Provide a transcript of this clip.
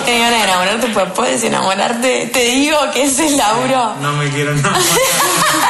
Tenés ganas de enamorarte, pues puedes enamorarte. Te digo que ese es Lauro. No me quiero enamorar.